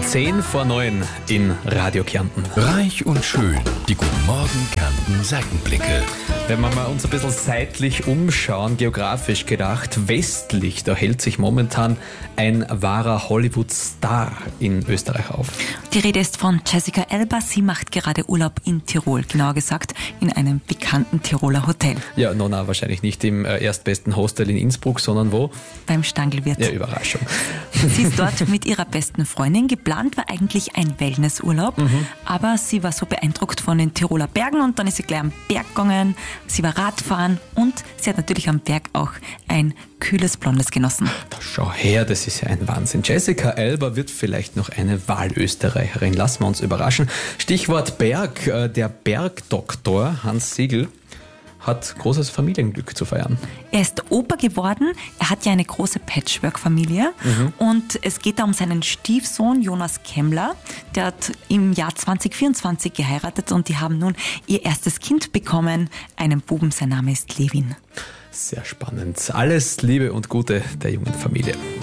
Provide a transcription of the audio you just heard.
10:10 in Radio Kärnten. Reich und schön, die Guten Morgen Kärnten Seitenblicke. Wenn wir mal uns ein bisschen seitlich umschauen, geografisch gedacht, westlich, da hält sich momentan ein wahrer Hollywood-Star in Österreich auf. Die Rede ist von Jessica Alba. Sie macht gerade Urlaub in Tirol, genauer gesagt in einem bekannten Tiroler Hotel. Ja, Nona, wahrscheinlich nicht im erstbesten Hostel in Innsbruck, sondern wo? Beim Stangelwirt. Ja, Überraschung. Sie ist dort mit ihrer besten Freundin. Geplant war eigentlich ein Wellnessurlaub, aber sie war so beeindruckt von den Tiroler Bergen und dann ist sie gleich am Berg gegangen. Sie war Radfahren und sie hat natürlich am Berg auch ein kühles Blondes genossen. Schau her, das ist ja ein Wahnsinn. Jessica Alba wird vielleicht noch eine Wahlösterreicherin. Lassen wir uns überraschen. Stichwort Berg. Der Bergdoktor Hans Siegel hat großes Familienglück zu feiern. Er ist Opa geworden. Er hat ja eine große Patchwork-Familie und es geht da um seinen Stiefsohn Jonas Kemmler. Der hat im Jahr 2024 geheiratet und die haben nun ihr erstes Kind bekommen, einen Buben. Sein Name ist Levin. Sehr spannend. Alles Liebe und Gute der jungen Familie.